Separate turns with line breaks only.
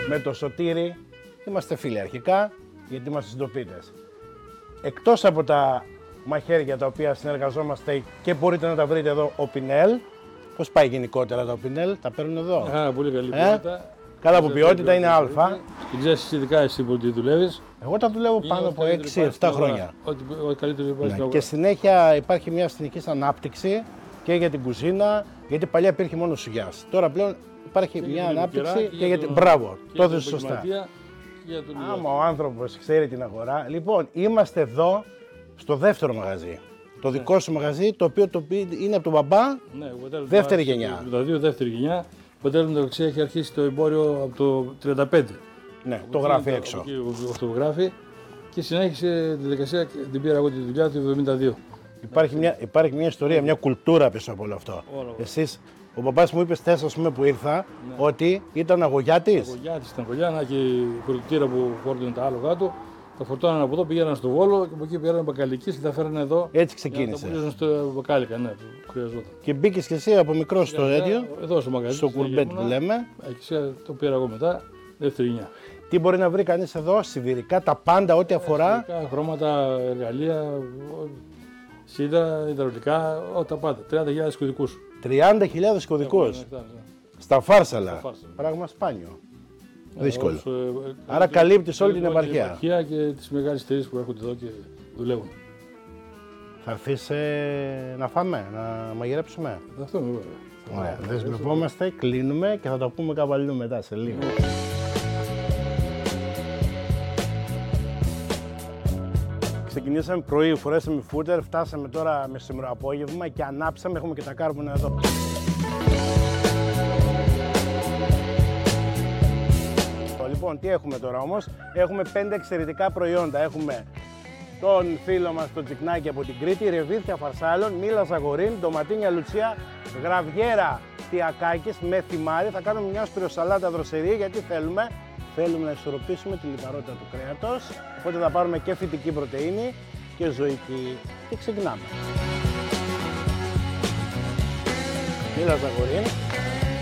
με το Σωτήρη είμαστε φίλοι αρχικά, γιατί είμαστε συντοπίτες. Εκτός από τα μαχαίρια τα οποία συνεργαζόμαστε και μπορείτε να τα βρείτε εδώ, ο Πινέλ. Πώς πάει γενικότερα το Πινέλ, τα παίρνουν εδώ?
Πολύ καλή ποιότητα.
Καλά από ποιότητα, είναι α.
Την ξέρεις ειδικά εσύ που τη δουλεύεις.
Εγώ τα δουλεύω πάνω από 6-7 χρόνια.
Ό,τι καλύτερο υπάρχει στην αγορά.
Και συνέχεια υπάρχει μια συνεχής ανάπτυξη και για την κουζίνα, γιατί παλιά υπήρχε μόνο σουγιάς. Τώρα πλέον υπάρχει μια ανάπτυξη και για την. Μπράβο, το έδωσες σωστά. Άμα ο άνθρωπος ξέρει την αγορά. Λοιπόν, είμαστε εδώ στο δεύτερο μαγαζί. Το δικό σου μαγαζί, το οποίο είναι από τον μπαμπά, δεύτερη γενιά.
Το 2 δεύτερη γενιά. Ο πατέρας μου έχει αρχίσει το εμπόριο από το 1935.
Ναι, το γράφει έξω.
Αυτό το γράφει και συνέχισε τη διαδικασία, την πήρα εγώ τη δουλειά του 1972.
Υπάρχει μια ιστορία, μια κουλτούρα πίσω από όλο αυτό. Εσείς, ο μπαμπάς μου είπε χθες, ας πούμε, που ήρθα, ότι ήταν αγωγιάτης.
Αγωγιάτης ήταν αγωγιά, και η φορτωτήρα που φόρτωνε τα άλογα του. Τα φορτώναν από εδώ, πήγαιναν στο Βόλο και από εκεί πήγαιναν μπακαλικοί και τα φέρανε εδώ.
Έτσι ξεκίνησε.
Τα πουλούσαν στο μπακάλικα, ναι, που χρειαζόταν.
Και μπήκες και εσύ από μικρό στο τέτοιο.
Εδώ στο μαγαζί.
Στο κουρμπέτ που λέμε.
Εκεί το πήρα εγώ μετά, δεύτερη γενιά.
Τι μπορεί να βρει κανείς εδώ, σιδηρικά, τα πάντα, ό,τι αφορά.
Σιδηρικά, χρώματα, εργαλεία, σίδερα, υδραυλικά, τα πάντα. 30.000 κωδικούς.
30.000 κωδικούς. Στα Φάρσαλα. Πράγμα σπάνιο. Δύσκολο. Άρα καλύπτεις όλη την επαρχία.
Και τις μεγάλες εταιρείες που έρχονται εδώ και δουλεύουν.
Θα έρθεις να φάμε, να μαγειρέψουμε?
Αυτό είναι
ωραία. Δεσμευόμαστε, κλείνουμε και θα τα πούμε κάπου αλλού μετά σε λίγο. Ξεκινήσαμε πρωί, φορέσαμε φούτερ, φτάσαμε τώρα μεσημερό απόγευμα και ανάψαμε, έχουμε και τα κάρβουνα εδώ. Λοιπόν, τι έχουμε τώρα όμως? Έχουμε 5 εξαιρετικά προϊόντα. Έχουμε τον φίλο μας το τσικνάκι από την Κρήτη, ρεβίθια φαρσάλων, μήλα ζαγορίν, ντοματίνια λουτσία, γραβιέρα τιακάκης με θυμάρι. Θα κάνουμε μια σπυροσαλάτα δροσερή, γιατί θέλουμε να ισορροπήσουμε τη λιπαρότητα του κρέατος. Οπότε θα πάρουμε και φυτική πρωτεΐνη και ζωική. Και ξεκινάμε. Μήλα ζαγορίν.